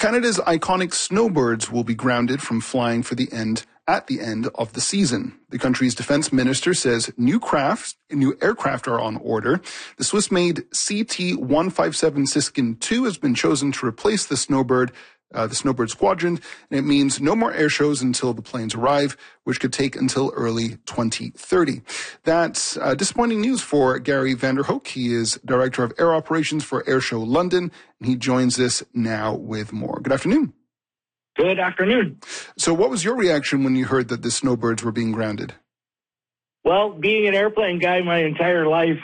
Canada's iconic snowbirds will be grounded from flying at the end of the season. The country's defense minister says new aircraft are on order. The Swiss-made CT-157 Siskin II has been chosen to replace the Snowbird Squadron, and it means no more air shows until the planes arrive, which could take until early 2030. That's disappointing news for Gary Vanderhoek. He is Director of Air Operations for Airshow London, and he joins us now with more. Good afternoon. Good afternoon. So what was your reaction when you heard that the snowbirds were being grounded? Well, being an airplane guy my entire life,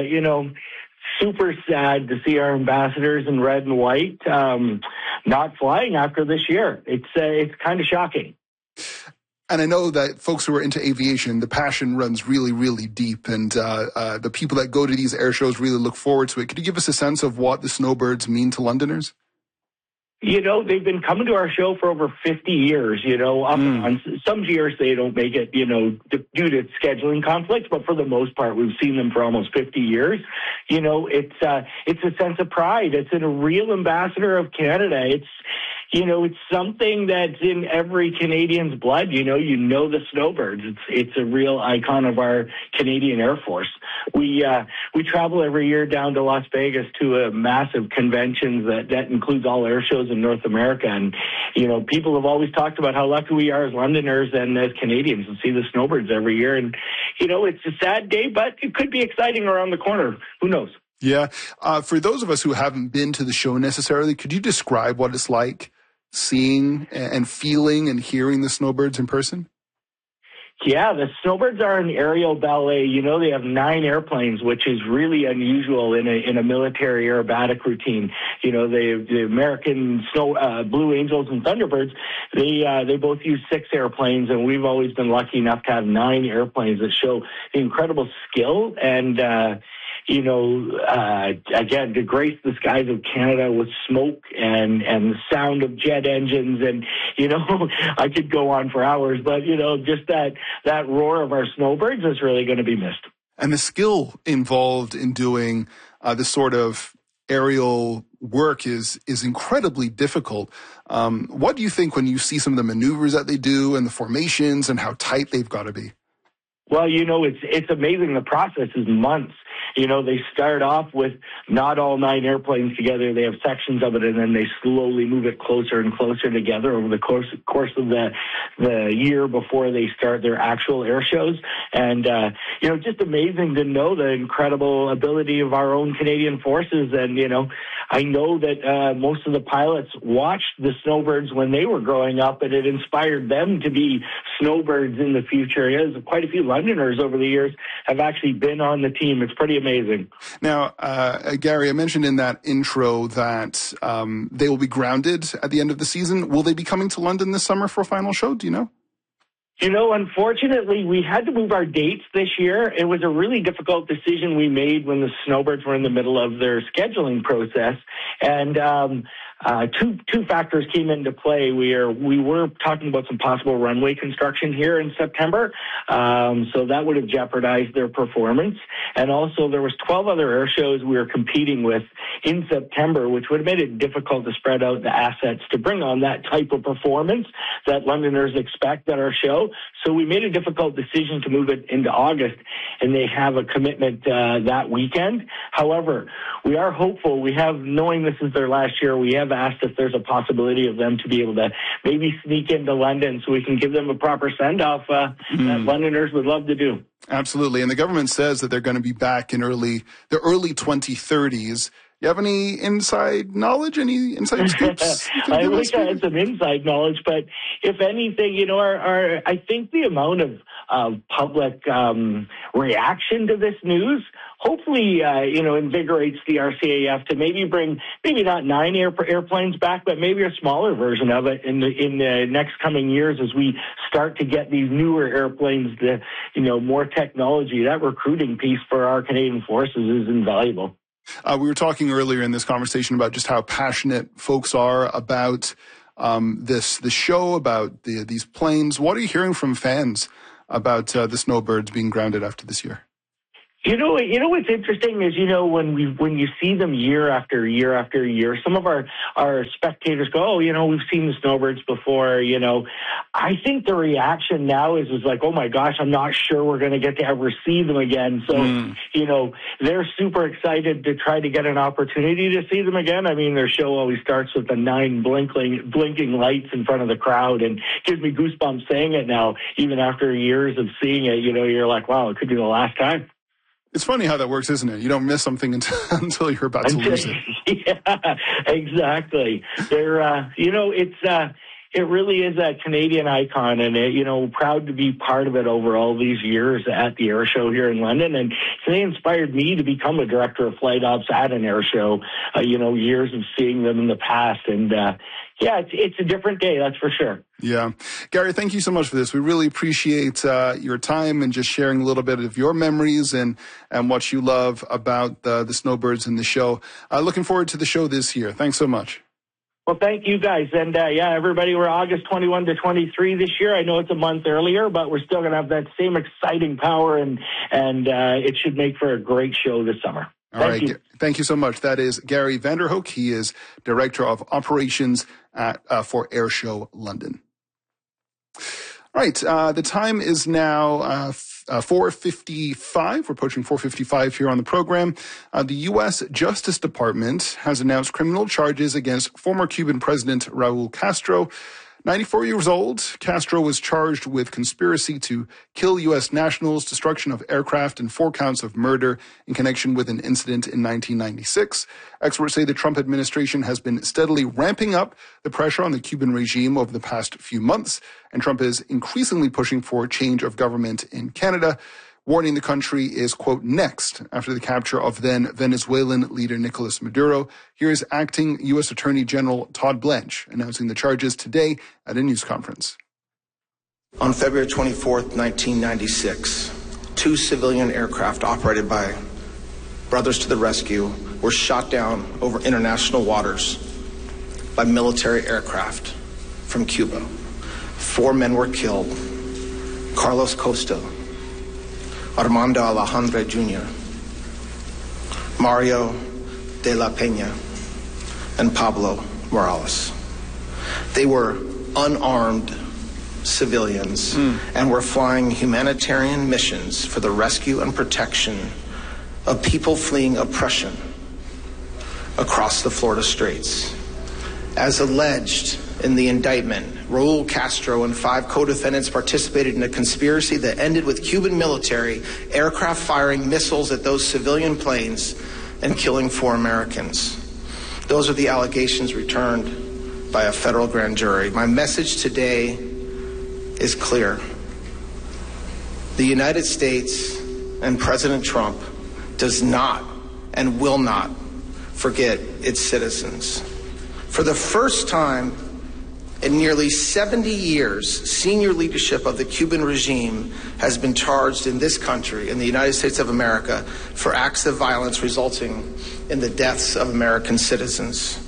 super sad to see our ambassadors in red and white not flying after this year. It's kind of shocking. And I know that folks who are into aviation, the passion runs really, really deep, and the people that go to these air shows really look forward to it. Could you give us a sense of what the snowbirds mean to Londoners? They've been coming to our show for over 50 years, up and on. Some years they don't make it, due to scheduling conflicts, but for the most part, we've seen them for almost 50 years. It's a sense of pride. It's a real ambassador of Canada. It's something that's in every Canadian's blood. The snowbirds. It's a real icon of our Canadian Air Force. We travel every year down to Las Vegas to a massive convention that includes all air shows in North America. And, people have always talked about how lucky we are as Londoners and as Canadians to see the snowbirds every year. And, it's a sad day, but it could be exciting around the corner. Who knows? Yeah. For those of us who haven't been to the show necessarily, could you describe what it's like seeing and feeling and hearing the snowbirds in person? Yeah, the snowbirds are an aerial ballet. They have 9 airplanes, which is really unusual in a military aerobatic routine. The American Blue Angels and Thunderbirds, they both use 6 airplanes, and we've always been lucky enough to have 9 airplanes that show the incredible skill and again, to grace the skies of Canada with smoke and the sound of jet engines. And, I could go on for hours, but, just that roar of our snowbirds is really going to be missed. And the skill involved in doing this sort of aerial work is incredibly difficult. What do you think when you see some of the maneuvers that they do and the formations and how tight they've got to be? Well, it's amazing. The process is months. They start off with not all 9 airplanes together. They have sections of it, and then they slowly move it closer and closer together over the course of the year before they start their actual air shows. And, just amazing to know the incredible ability of our own Canadian forces. And, I know that most of the pilots watched the snowbirds when they were growing up, and it inspired them to be snowbirds in the future. There's quite a few Londoners over the years have actually been on the team. It's pretty amazing. Now, Gary, I mentioned in that intro that they will be grounded at the end of the season. Will they be coming to London this summer for a final show? Do you know? Unfortunately, we had to move our dates this year. It was a really difficult decision we made when the snowbirds were in the middle of their scheduling process. And two factors came into play. We were talking about some possible runway construction here in September, so that would have jeopardized their performance. And also, there was 12 other air shows we were competing with in September, which would have made it difficult to spread out the assets to bring on that type of performance that Londoners expect at our show. So we made a difficult decision to move it into August, and they have a commitment that weekend. However, we are hopeful. Knowing this is their last year, we have asked if there's a possibility of them to be able to maybe sneak into London so we can give them a proper send-off that Londoners would love to do. Absolutely. And the government says that they're going to be back in the early 2030s. You have any inside knowledge, any inside scoops? I wish I had some inside knowledge, but if anything, I think the amount of public reaction to this news hopefully, invigorates the RCAF to maybe not 9 airplanes back, but maybe a smaller version of it in the next coming years as we start to get these newer airplanes, more technology. That recruiting piece for our Canadian forces is invaluable. We were talking earlier in this conversation about just how passionate folks are about the show, about these planes. What are you hearing from fans about the snowbirds being grounded after this year? You know what's interesting is, when you see them year after year after year, some of our spectators go, oh, we've seen the snowbirds before, I think the reaction now is like, oh my gosh, I'm not sure we're going to get to ever see them again. So, they're super excited to try to get an opportunity to see them again. I mean, their show always starts with the 9 blinking lights in front of the crowd, and gives me goosebumps saying it now, even after years of seeing it. You're like, wow, it could be the last time. It's funny how that works, isn't it? You don't miss something until you're about to lose it. Yeah, exactly. It really is a Canadian icon, and proud to be part of it over all these years at the air show here in London. And they inspired me to become a director of flight ops at an air show. Years of seeing them in the past, and it's a different day, that's for sure. Yeah. Gary, thank you so much for this. We really appreciate your time and just sharing a little bit of your memories and what you love about the snowbirds and the show. Looking forward to the show this year. Thanks so much. Well, thank you guys. And everybody, we're August 21 to 23 this year. I know it's a month earlier, but we're still going to have that same exciting power, and it should make for a great show this summer. Thank you. Thank you so much. That is Gary Vanderhoek. He is Director of Operations for Airshow London. All right. The time is now 4:55. We're approaching 4:55 here on the program. The U.S. Justice Department has announced criminal charges against former Cuban President Raul Castro. 94 years old, Castro was charged with conspiracy to kill U.S. nationals, destruction of aircraft, and 4 counts of murder in connection with an incident in 1996. Experts say the Trump administration has been steadily ramping up the pressure on the Cuban regime over the past few months, and Trump is increasingly pushing for change of government in Canada, warning the country is, quote, next after the capture of then Venezuelan leader Nicolas Maduro. Here is acting U.S. Attorney General Todd Blanche announcing the charges today at a news conference. On February 24th, 1996, 2 civilian aircraft operated by Brothers to the Rescue were shot down over international waters by military aircraft from Cuba. 4 men were killed: Carlos Costa, Armando Alejandre Jr., Mario de la Peña, and Pablo Morales. They were unarmed civilians and were flying humanitarian missions for the rescue and protection of people fleeing oppression across the Florida Straits. As alleged in the indictment, Raul Castro and 5 co-defendants participated in a conspiracy that ended with Cuban military aircraft firing missiles at those civilian planes and killing 4 Americans. Those are the allegations returned by a federal grand jury. My message today is clear. The United States and President Trump does not and will not forget its citizens. For the first time in nearly 70 years, senior leadership of the Cuban regime has been charged in this country, in the United States of America, for acts of violence resulting in the deaths of American citizens.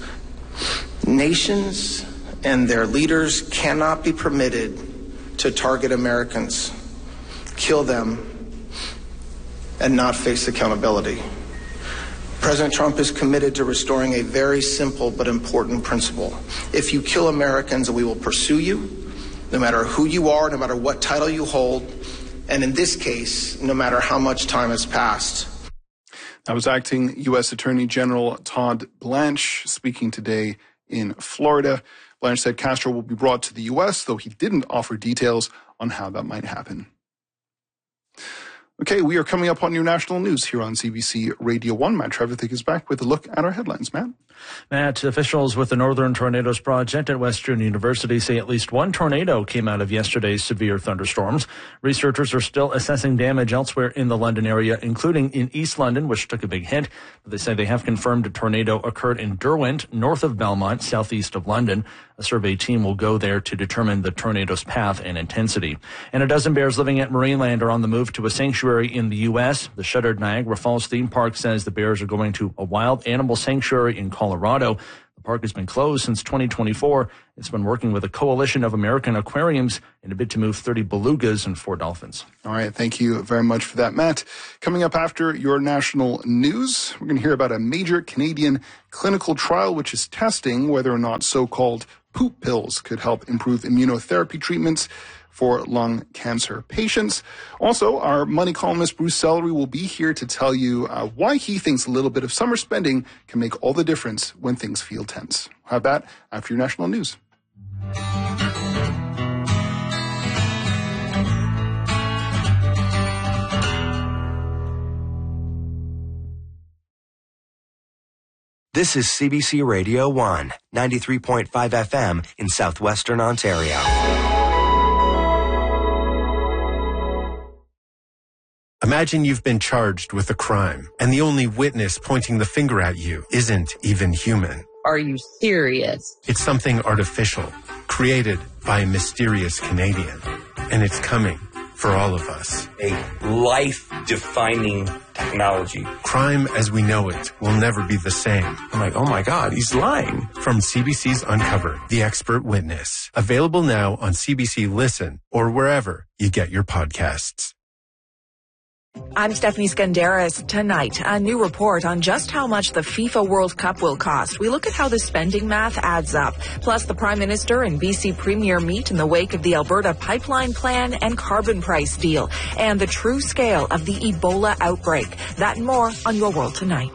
Nations and their leaders cannot be permitted to target Americans, kill them, and not face accountability. President Trump is committed to restoring a very simple but important principle. If you kill Americans, we will pursue you, no matter who you are, no matter what title you hold, and in this case, no matter how much time has passed. That was acting U.S. Attorney General Todd Blanche speaking today in Florida. Blanche said Castro will be brought to the U.S., though he didn't offer details on how that might happen. Okay, we are coming up on your national news here on CBC Radio 1. Matt Trevithick is back with a look at our headlines. Matt, officials with the Northern Tornadoes Project at Western University say at least 1 tornado came out of yesterday's severe thunderstorms. Researchers are still assessing damage elsewhere in the London area, including in East London, which took a big hit. But they say they have confirmed a tornado occurred in Derwent, north of Belmont, southeast of London. A survey team will go there to determine the tornado's path and intensity. And a dozen bears living at Marineland are on the move to a sanctuary in the U.S. The shuttered Niagara Falls theme park says the bears are going to a wild animal sanctuary in Colorado. The park has been closed since 2024. It's been working with a coalition of American aquariums in a bid to move 30 belugas and 4 dolphins. All right. Thank you very much for that, Matt. Coming up after your national news, we're going to hear about a major Canadian clinical trial which is testing whether or not so-called poop pills could help improve immunotherapy treatments for lung cancer patients. Also, our money columnist Bruce Sellery will be here to tell you why he thinks a little bit of summer spending can make all the difference when things feel tense. We'll have that after your national news. This is CBC Radio 1, 93.5 FM in southwestern Ontario. Imagine you've been charged with a crime, and the only witness pointing the finger at you isn't even human. Are you serious? It's something artificial, created by a mysterious Canadian. And it's coming for all of us. A life-defining technology. Crime as we know it will never be the same. I'm like, oh my God, he's lying. From CBC's Uncovered, The Expert Witness. Available now on CBC Listen or wherever you get your podcasts. I'm Stephanie Skandaris. Tonight, a new report on just how much the FIFA World Cup will cost. We look at how the spending math adds up. Plus, the Prime Minister and BC Premier meet in the wake of the Alberta pipeline plan and carbon price deal, and the true scale of the Ebola outbreak. That and more on Your World Tonight.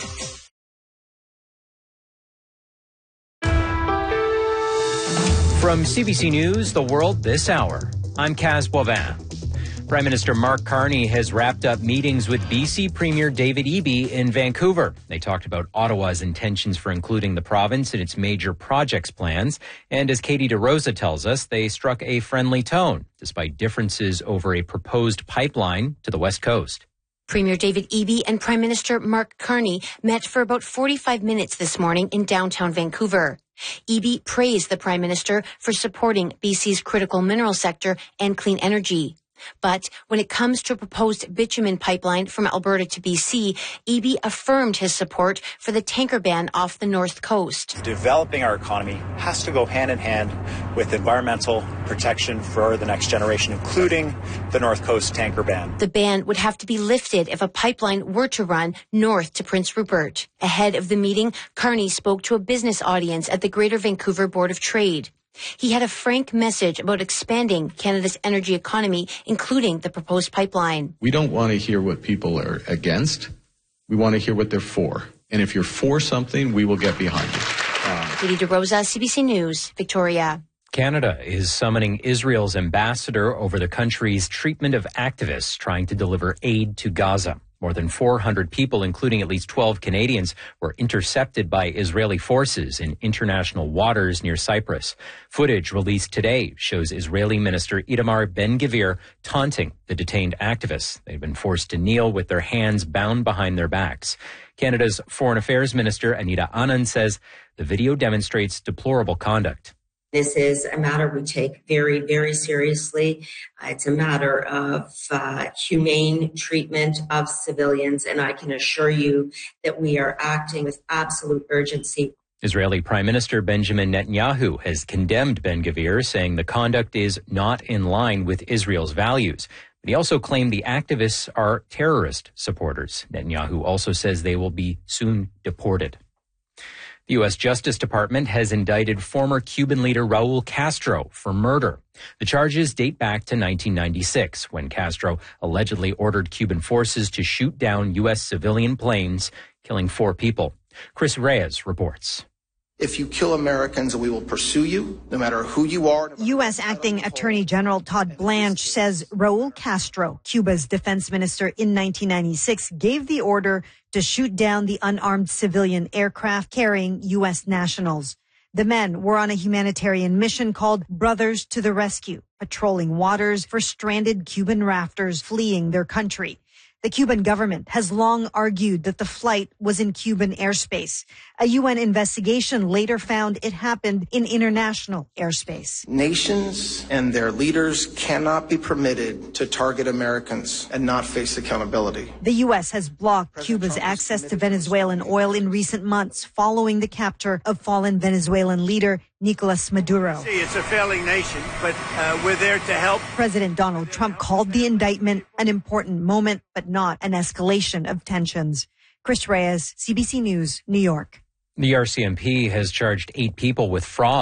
From CBC News, The World This Hour, I'm Kaz Boivin. Prime Minister Mark Carney has wrapped up meetings with BC Premier David Eby in Vancouver. They talked about Ottawa's intentions for including the province in its major projects plans. And as Katie DeRosa tells us, they struck a friendly tone, despite differences over a proposed pipeline to the West Coast. Premier David Eby and Prime Minister Mark Carney met for about 45 minutes this morning in downtown Vancouver. Eby praised the Prime Minister for supporting BC's critical mineral sector and clean energy. But when it comes to a proposed bitumen pipeline from Alberta to BC, Eby affirmed his support for the tanker ban off the North Coast. Developing our economy has to go hand in hand with environmental protection for the next generation, including the North Coast tanker ban. The ban would have to be lifted if a pipeline were to run north to Prince Rupert. Ahead of the meeting, Carney spoke to a business audience at the Greater Vancouver Board of Trade. He had a frank message about expanding Canada's energy economy, including the proposed pipeline. We don't want to hear what people are against. We want to hear what they're for. And if you're for something, we will get behind it. Katie DeRosa, CBC News, Victoria. Canada is summoning Israel's ambassador over the country's treatment of activists trying to deliver aid to Gaza. More than 400 people, including at least 12 Canadians, were intercepted by Israeli forces in international waters near Cyprus. Footage released today shows Israeli Minister Itamar Ben-Gvir taunting the detained activists. They've been forced to kneel with their hands bound behind their backs. Canada's Foreign Affairs Minister Anita Anand says the video demonstrates deplorable conduct. This is a matter we take very, very seriously. It's a matter of humane treatment of civilians, and I can assure you that we are acting with absolute urgency. Israeli Prime Minister Benjamin Netanyahu has condemned Ben-Gvir, saying the conduct is not in line with Israel's values. But he also claimed the activists are terrorist supporters. Netanyahu also says they will be soon deported. The U.S. Justice Department has indicted former Cuban leader Raul Castro for murder. The charges date back to 1996, when Castro allegedly ordered Cuban forces to shoot down U.S. civilian planes, killing 4 people. Chris Reyes reports. If you kill Americans, we will pursue you, no matter who you are. U.S. Acting Attorney General Todd Blanche says Raul Castro, Cuba's defense minister in 1996, gave the order to shoot down the unarmed civilian aircraft carrying U.S. nationals. The men were on a humanitarian mission called Brothers to the Rescue, patrolling waters for stranded Cuban rafters fleeing their country. The Cuban government has long argued that the flight was in Cuban airspace. A UN investigation later found it happened in international airspace. Nations and their leaders cannot be permitted to target Americans and not face accountability. The U.S. has blocked Cuba's access to Venezuelan oil in recent months following the capture of fallen Venezuelan leader Nicolas Maduro. It's a failing nation, but we're there to help. President Donald Trump called the indictment an important moment, but not an escalation of tensions. Chris Reyes, CBC News, New York. The RCMP has charged 8 people with fraud